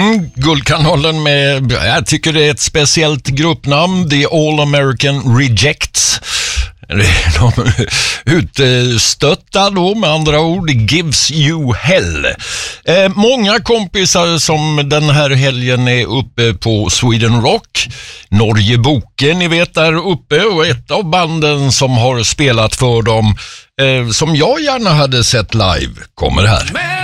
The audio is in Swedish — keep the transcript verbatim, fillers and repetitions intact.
Mm, Guldkanalen med, jag tycker det är ett speciellt gruppnamn, The All American Rejects. De utstötta då, med andra ord, Gives You Hell. Eh, många kompisar som den här helgen är uppe på Sweden Rock, Norgeboken, ni vet, där uppe, och ett av banden som har spelat för dem, eh, som jag gärna hade sett live, kommer här.